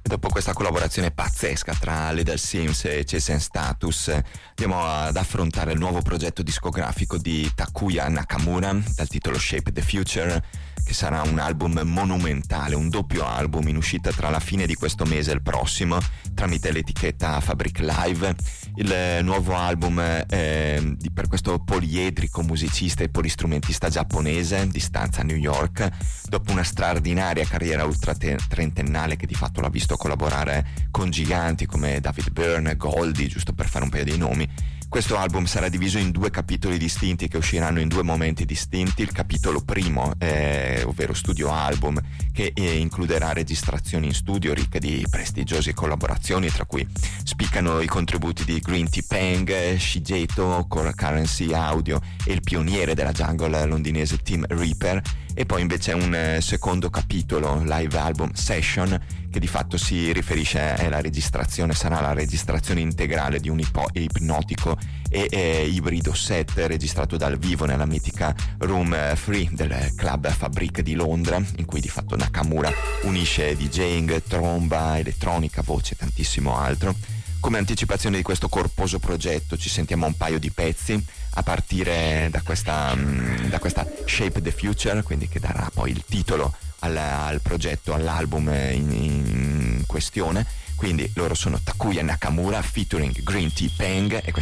Dopo questa collaborazione pazzesca tra Little Sims e Chase and Status, andiamo ad affrontare il nuovo progetto discografico di Takuya Nakamura dal titolo Shape the Future, che sarà un album monumentale, un doppio album in uscita tra la fine di questo mese e il prossimo tramite l'etichetta Fabric Live. Il nuovo album per questo poliedrico musicista e polistrumentista giapponese di stanza a New York, dopo una straordinaria carriera ultra trentennale che di fatto l'ha visto collaborare con giganti come David Byrne, Goldie, giusto per fare un paio di nomi. Questo album sarà diviso in due capitoli distinti che usciranno in due momenti distinti. Il capitolo primo, ovvero studio album, che includerà registrazioni in studio ricche di prestigiose collaborazioni, tra cui spiccano i contributi di Green Tea Peng, Shigeto, Core Currency Audio e il pioniere della jungle londinese Tim Reaper. E poi invece un secondo capitolo, live album session, che di fatto si riferisce alla registrazione, sarà la registrazione integrale di un ipnotico e ibrido set registrato dal vivo nella mitica Room 3 del Club Fabric di Londra, in cui di fatto Nakamura unisce DJing, tromba, elettronica, voce e tantissimo altro. Come anticipazione di questo corposo progetto ci sentiamo un paio di pezzi a partire da questa Shape the Future, quindi che darà poi il titolo al progetto, all'album in questione. Quindi loro sono Takuya Nakamura featuring Green Tea Peng e